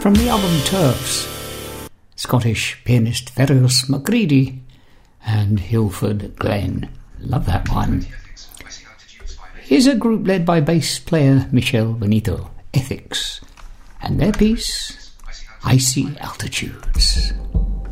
from the album Turfs, Scottish pianist Fergus McCready and Hilford Glenn. Love that one. Here's a group led by bass player Michel Benito, Ethics, and their piece, Icy Altitudes.